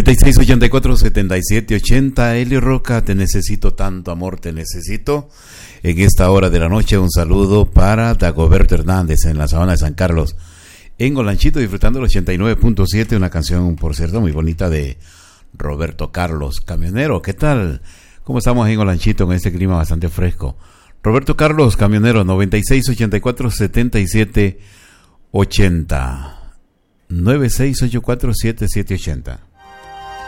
96 84 77 80. Elio Roca, te necesito tanto, amor, te necesito. En esta hora de la noche, un saludo para Dagoberto Hernández en la sabana de San Carlos, en Olanchito, disfrutando el 89.7, una canción, por cierto, muy bonita de Roberto Carlos, camionero. ¿Qué tal? ¿Cómo estamos en Olanchito con este clima bastante fresco? Roberto Carlos, camionero, 96 84 77 80. 96 84 77 80.